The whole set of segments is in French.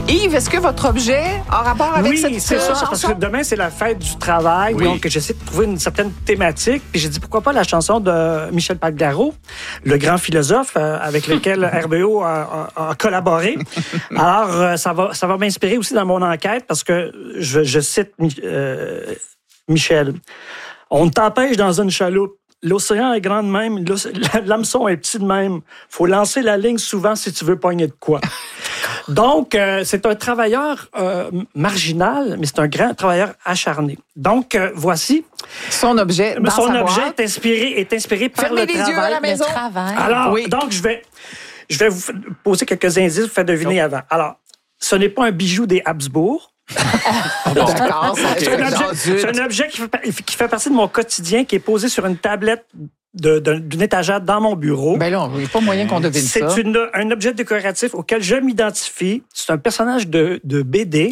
Yves, est-ce que votre objet a rapport avec cette c'est ça, parce que demain, c'est la fête du travail. Oui. Donc, j'essaie de trouver une certaine thématique. Puis j'ai dit, pourquoi pas la chanson de Michel Pacquiao, le grand philosophe avec lequel RBO a collaboré. Alors, ça va m'inspirer aussi dans mon enquête parce que je cite Michel. On t'empêche dans une chaloupe. L'océan est grand de même, l'hameçon est petit de même. Faut lancer la ligne souvent si tu veux pogner de quoi. Donc, c'est un travailleur marginal, mais c'est un grand travailleur acharné. Donc, voici. Son objet dans son sa objet boîte. est inspiré par Fermez le les travail. yeux à la maison. Le travail. Alors, Oui. donc, je vais vous poser quelques indices, vous faire deviner avant. Alors, ce n'est pas un bijou des Habsbourg. D'accord, C'est un objet qui fait partie de mon quotidien, qui est posé sur une tablette d'une étagère dans mon bureau. Ben là, il n'y a pas moyen qu'on devine ça. C'est un objet décoratif auquel je m'identifie. C'est un personnage de BD,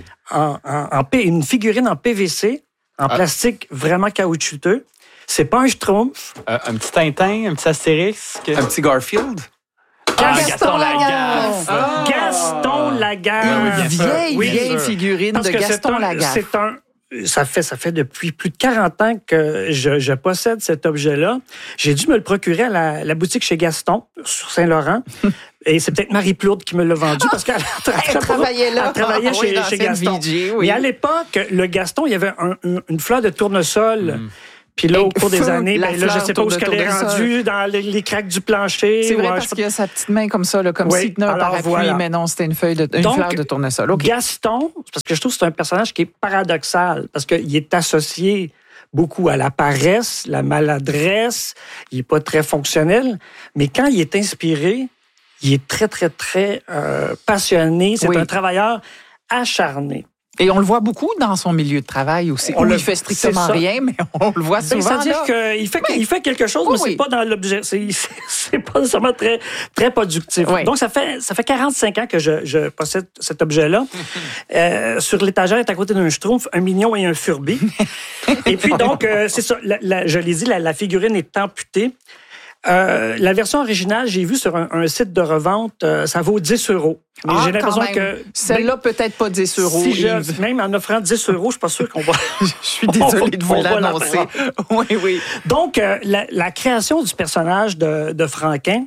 une figurine en PVC, en plastique vraiment caoutchouteux. C'est pas un Schtroumpf. Un petit Tintin, un petit Astérix. Un petit Garfield. Gaston Lagaffe. Gaston Lagaffe. Vieille figurine Parce de que Gaston Lagaffe. Ça fait depuis plus de 40 ans que je possède cet objet-là. J'ai dû me le procurer à la boutique chez Gaston, sur Saint-Laurent. Et c'est peut-être Marie Plourde qui me l'a vendu parce qu'elle travaillait là. Elle travaillait chez Gaston. VJ, oui. Mais à l'époque, le Gaston, il y avait une fleur de tournesol. Puis là, au cours des années, je ne sais pas où elle est rendue, dans les craques du plancher. C'est vrai, parce qu'il a sa petite main comme ça, là, comme si tenait un parapluie, mais non, c'était une fleur de tournesol. Okay. Gaston, parce que je trouve que c'est un personnage qui est paradoxal, parce qu'il est associé beaucoup à la paresse, la maladresse, il n'est pas très fonctionnel, mais quand il est inspiré, il est très, très, très passionné. C'est un travailleur acharné. Et on le voit beaucoup dans son milieu de travail aussi. Il fait strictement rien, mais on le voit souvent. C'est-à-dire qu'il fait quelque chose, mais c'est pas dans l'objet. C'est pas nécessairement très, très productif. Oui. Donc, ça fait 45 ans que je possède cet objet-là. Sur l'étagère, est à côté d'un Schtroumpf, un Mignon et un Furby. Et puis, donc, c'est ça. Je l'ai dit, la figurine est amputée. La version originale, j'ai vu sur un site de revente, ça vaut 10 €. Mais j'ai l'impression que... Celle-là, peut-être pas 10 €. Même en offrant 10 €, je suis pas sûr qu'on va... Je suis désolée de vous l'annoncer. Oui. Donc, la création du personnage de Franquin,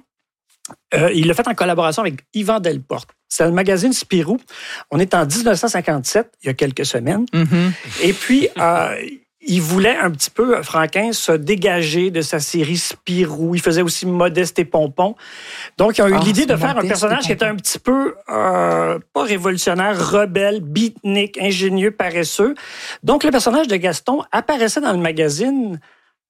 il l'a fait en collaboration avec Yvan Delporte. C'est le magazine Spirou. On est en 1957, il y a quelques semaines. Mm-hmm. Et puis... il voulait un petit peu, Franquin, se dégager de sa série Spirou. Il faisait aussi Modeste et Pompon. Donc, ils ont eu l'idée de faire un personnage qui était un petit peu, pas révolutionnaire, rebelle, beatnik, ingénieux, paresseux. Donc, le personnage de Gaston apparaissait dans le magazine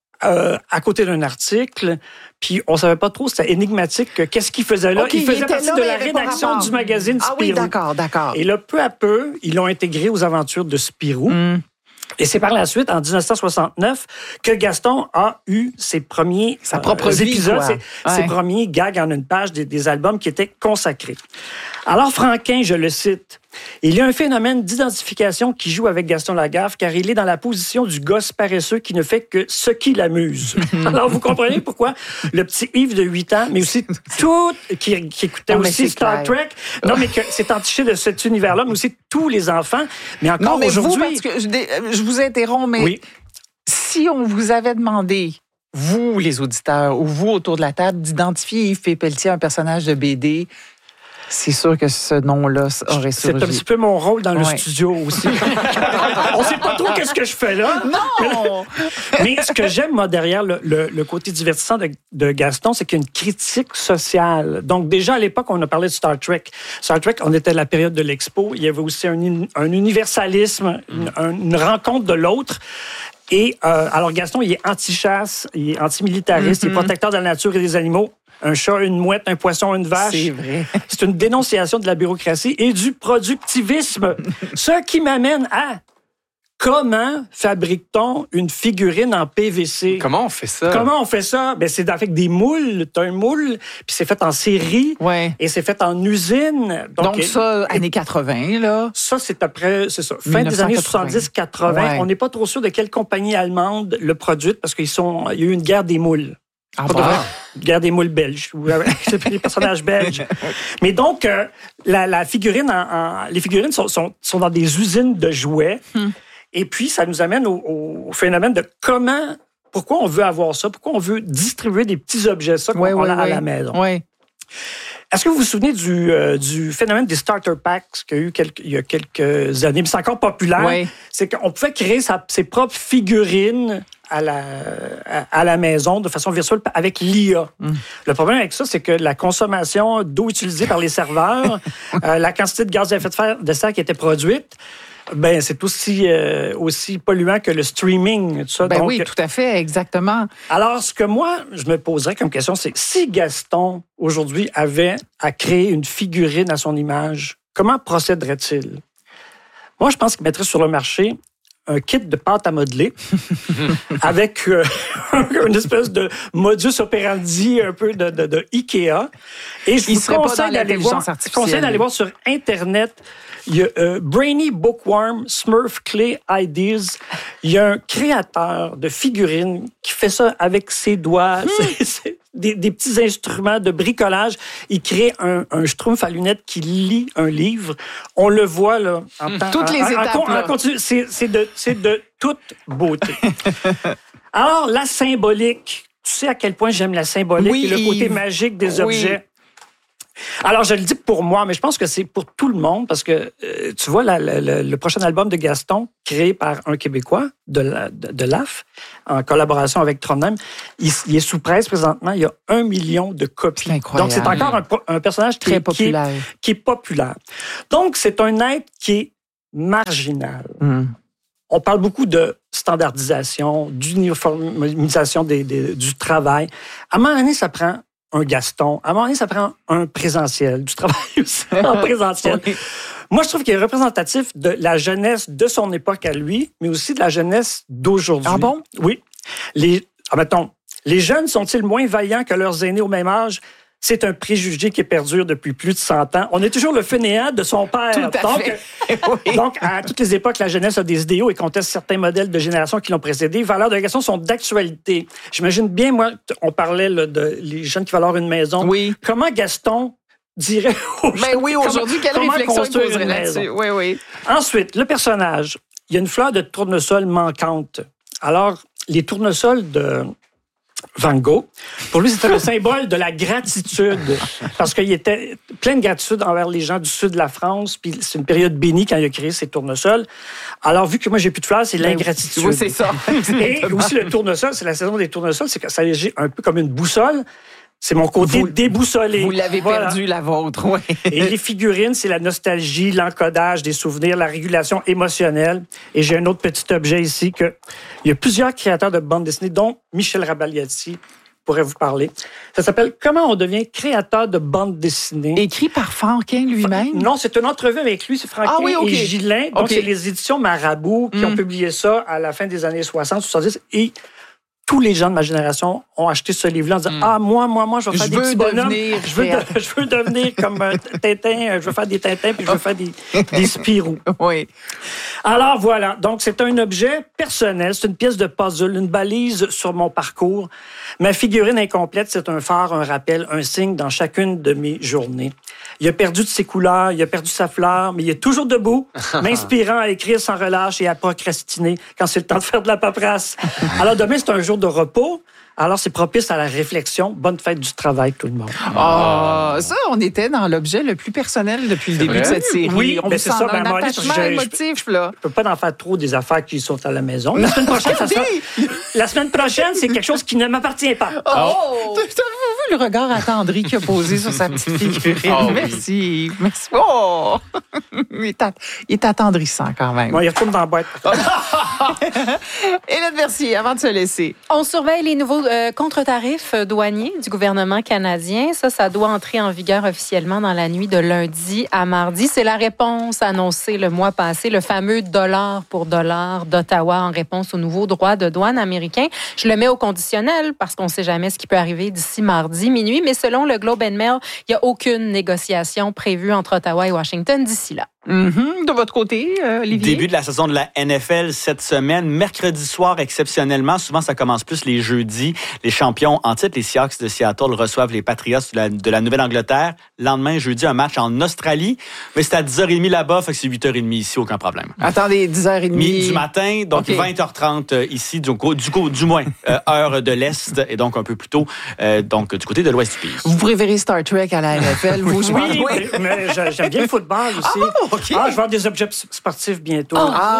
à côté d'un article, puis on savait pas trop, c'était énigmatique, qu'est-ce qu'il faisait là. Il faisait partie de la rédaction du magazine Spirou. Ah oui, d'accord. Et là, peu à peu, ils l'ont intégré aux aventures de Spirou. Et c'est par la suite, en 1969, que Gaston a eu ses premiers épisodes, ses premiers gags en une page des albums qui étaient consacrés. Alors, Franquin, je le cite, il y a un phénomène d'identification qui joue avec Gaston Lagaffe, car il est dans la position du gosse paresseux qui ne fait que ce qui l'amuse. Alors, vous comprenez pourquoi le petit Yves de 8 ans, mais aussi qui écoutait aussi Star Trek, non, mais que c'est entiché de cet univers-là, mais aussi tous les enfants. Mais encore aujourd'hui... Vous, parce que je vous interromps, mais si on vous avait demandé, vous, les auditeurs, ou vous, autour de la table, d'identifier Yves Pépeltier, un personnage de BD... C'est sûr que ce nom-là aurait surgi. C'est un petit peu mon rôle dans le studio aussi. On sait pas trop qu'est-ce que je fais là. Non! Mais ce que j'aime, moi, derrière le côté divertissant de Gaston, c'est qu'il y a une critique sociale. Donc, déjà, à l'époque, on a parlé de Star Trek. Star Trek, on était à la période de l'Expo. Il y avait aussi un universalisme, une rencontre de l'autre. Et alors, Gaston, il est anti-chasse, il est anti-militariste, il est protecteur de la nature et des animaux. Un chat, une mouette, un poisson, une vache. C'est vrai. C'est une dénonciation de la bureaucratie et du productivisme. Ce qui m'amène à comment fabrique-t-on une figurine en PVC? Comment on fait ça? Ben, c'est avec des moules. T'as un moule, puis c'est fait en série. Ouais. Et c'est fait en usine. Donc ça, années 80, là. Ça, c'est fin des années 70-80. Ouais. On n'est pas trop sûr de quelle compagnie allemande le produite parce qu'il y a eu une guerre des moules. Guerre des moules belges, ou les personnages belges. Mais donc, la figurine, les figurines sont dans des usines de jouets. Et puis, ça nous amène au phénomène de pourquoi on veut avoir ça, pourquoi on veut distribuer des petits objets, ça qu'on a à la maison. Oui. Est-ce que vous vous souvenez du phénomène des starter packs qu'il y a eu il y a quelques années, mais c'est encore populaire? Oui. C'est qu'on pouvait créer ses propres figurines à la maison de façon virtuelle avec l'IA. Le problème avec ça, c'est que la consommation d'eau utilisée par les serveurs, la quantité de gaz à effet de serre qui était produite, c'est aussi polluant que le streaming. Tout ça. Donc, oui, tout à fait, exactement. Alors, ce que moi, je me poserais comme question, c'est si Gaston, aujourd'hui, avait à créer une figurine à son image, comment procéderait-il? Moi, je pense qu'il mettrait sur le marché un kit de pâte à modeler avec une espèce de modus operandi un peu de Ikea. Et je vous conseille d'aller voir sur Internet. Il y a Brainy Bookworm, Smurf Clay Ideas. Il y a un créateur de figurines qui fait ça avec ses doigts. C'est des petits instruments de bricolage. Il crée un schtroumpf à lunettes qui lit un livre. On le voit là. Toutes les étapes. C'est de toute beauté. Alors, la symbolique. Tu sais à quel point j'aime la symbolique et le côté magique des objets. Alors, je le dis pour moi, mais je pense que c'est pour tout le monde parce que, tu vois, le prochain album de Gaston, créé par un Québécois, de l'AF, en collaboration avec Trondheim, il est sous presse présentement. Il y a 1 million de copies. C'est incroyable. Donc, c'est encore un personnage très populaire. Qui est populaire. Donc, c'est un être qui est marginal. On parle beaucoup de standardisation, d'uniformisation du travail. À un moment donné, ça prend un Gaston. À un moment donné, ça prend un présentiel, du travail aussi en présentiel. Oui. Moi, je trouve qu'il est représentatif de la jeunesse de son époque à lui, mais aussi de la jeunesse d'aujourd'hui. Ah bon? Oui. Mettons, les jeunes sont-ils moins vaillants que leurs aînés au même âge? C'est un préjugé qui perdure depuis plus de 100 ans. On est toujours le fainéant de son père. Tout à fait. Donc, à toutes les époques, la jeunesse a des idéaux et conteste certains modèles de génération qui l'ont précédé. Les valeurs de Gaston sont d'actualité. J'imagine bien, moi, on parlait les jeunes qui veulent avoir une maison. Oui. Comment Gaston dirait aujourd'hui, quelle réflexion il poserait là-dessus? Oui. Ensuite, le personnage. Il y a une fleur de tournesol manquante. Alors, les tournesols de Van Gogh, pour lui, c'était le symbole de la gratitude, parce qu'il était plein de gratitude envers les gens du sud de la France, puis c'est une période bénie quand il a créé ses tournesols. Alors, vu que moi, j'ai plus de fleurs, c'est l'ingratitude. Oui, c'est ça. Et aussi, le tournesol, c'est la saison des tournesols, c'est que ça agit un peu comme une boussole. C'est mon côté déboussolé. Vous l'avez perdu, la vôtre, oui. Et les figurines, c'est la nostalgie, l'encodage des souvenirs, la régulation émotionnelle. Et j'ai un autre petit objet ici il y a plusieurs créateurs de bandes dessinées, dont Michel Rabagliati pourrait vous parler. Ça s'appelle « Comment on devient créateur de bandes dessinées ». Écrit par Franquin lui-même? Non, c'est une entrevue avec lui, c'est Franquin et Gillin. Donc, c'est les éditions Marabout qui ont publié ça à la fin des années 60, 70. Et tous les gens de ma génération ont acheté ce livre-là en disant « moi, je vais faire des petits bonhommes. Je veux devenir comme Tintin. Je veux faire des Tintins puis je veux faire des Spirou. » Oui. Alors, voilà. Donc, c'est un objet personnel. C'est une pièce de puzzle, une balise sur mon parcours. Ma figurine incomplète, c'est un phare, un rappel, un signe dans chacune de mes journées. Il a perdu de ses couleurs, il a perdu sa fleur, mais il est toujours debout, m'inspirant à écrire sans relâche et à procrastiner quand c'est le temps de faire de la paperasse. Alors, demain, c'est un jour de repos. Alors, c'est propice à la réflexion. Bonne fête du travail, tout le monde. Ça, on était dans l'objet le plus personnel depuis le début de cette série. Oui, on mais c'est ça. Un attachement émotif, là. Je ne peux pas en faire trop des affaires qui sont à la maison. La semaine prochaine, c'est quelque chose qui ne m'appartient pas. T'as vu le regard attendri qu'il a posé sur sa petite figurine? Merci. Oh! Il est attendrissant, quand même. Bon, il retourne dans la boîte. Hélène Mercier, avant de se laisser. On surveille les nouveaux contre-tarifs douaniers du gouvernement canadien. Ça doit entrer en vigueur officiellement dans la nuit de lundi à mardi. C'est la réponse annoncée le mois passé, le fameux dollar pour dollar d'Ottawa en réponse aux nouveaux droits de douane américains. Je le mets au conditionnel parce qu'on ne sait jamais ce qui peut arriver d'ici mardi minuit, mais selon le Globe and Mail, il n'y a aucune négociation prévue entre Ottawa et Washington d'ici là. De votre côté, Olivier? Début de la saison de la NFL cette semaine. Mercredi soir, exceptionnellement, souvent ça commence plus les jeudis. Les champions en titre, les Seahawks de Seattle, reçoivent les Patriots de la Nouvelle-Angleterre. Lendemain, jeudi, un match en Australie. Mais c'est à 10h30 là-bas, fait que c'est 8h30 ici, aucun problème. Attendez, 10h30. Du matin, donc okay. 20h30 ici, du moins, heure de l'Est, et donc un peu plus tôt, donc du côté de l'Ouest du pays. Vous préférez Star Trek à la NFL? Oui, mais j'aime bien le football aussi. Okay. Je vais avoir des objets sportifs bientôt.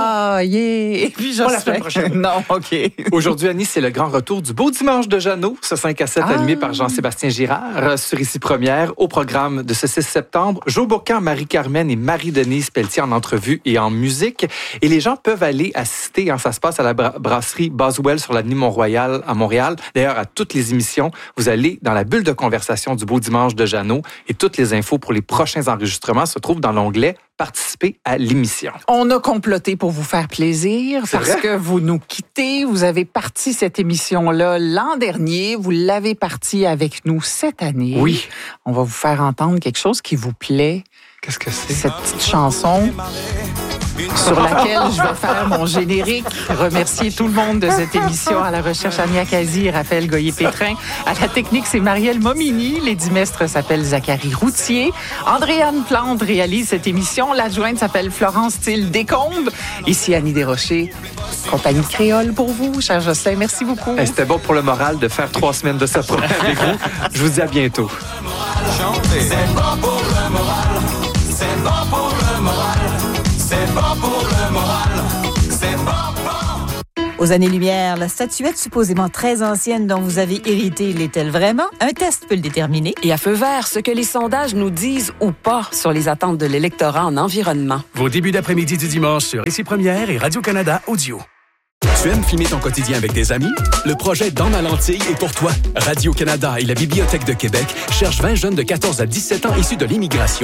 Et puis pas la semaine prochaine. Non, OK. Aujourd'hui, Annie, c'est le grand retour du Beau Dimanche de Jeannot, ce 5-7 animé par Jean-Sébastien Girard sur Ici Première. Au programme de ce 6 septembre, Jo Bocan, Marie-Carmen et Marie-Denise Pelletier en entrevue et en musique. Et les gens peuvent aller assister, ça se passe à la brasserie Boswell sur l'avenue Mont-Royal à Montréal. D'ailleurs, à toutes les émissions, vous allez dans la bulle de conversation du Beau Dimanche de Jeannot et toutes les infos pour les prochains enregistrements se trouvent dans l'onglet participer à l'émission. On a comploté pour vous faire plaisir parce que vous nous quittez. Vous avez parti cette émission-là l'an dernier. Vous l'avez parti avec nous cette année. Oui. On va vous faire entendre quelque chose qui vous plaît. Qu'est-ce que c'est? Cette petite chanson sur laquelle je vais faire mon générique. Remercier tout le monde de cette émission. À la recherche, Ania Kazi et Raphaël Goyer-Pétrin. À la technique, c'est Marielle Momini. L'édit mestre s'appelle Zachary Routier. Andréane Plante réalise cette émission. L'adjointe s'appelle Florence Thiel-Descombes. Ici Annie Desrochers. Compagnie créole pour vous, cher Jocelyn. Merci beaucoup. C'était bon pour le moral de faire 3 semaines de ce programme avec vous. Je vous dis à bientôt. C'est bon pour le moral. C'est bon pour le moral. C'est bon pour le moral, c'est bon. Aux années-lumière, la statuette supposément très ancienne dont vous avez hérité l'est-elle vraiment? Un test peut le déterminer. Et à feu vert, ce que les sondages nous disent ou pas sur les attentes de l'électorat en environnement. Vos débuts d'après-midi du dimanche sur Ici Première et Radio-Canada Audio. Tu aimes filmer ton quotidien avec tes amis? Le projet Dans ma lentille est pour toi. Radio-Canada et la Bibliothèque de Québec cherchent 20 jeunes de 14 à 17 ans issus de l'immigration